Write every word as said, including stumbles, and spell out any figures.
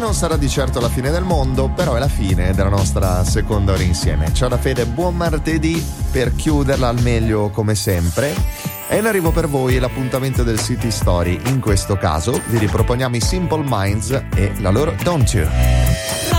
Non sarà di certo la fine del mondo, però è la fine della nostra seconda ora insieme. Ciao da Fede, buon martedì, per chiuderla al meglio come sempre. E in arrivo per voi l'appuntamento del City Story. In questo caso vi riproponiamo i Simple Minds e la loro Don't You.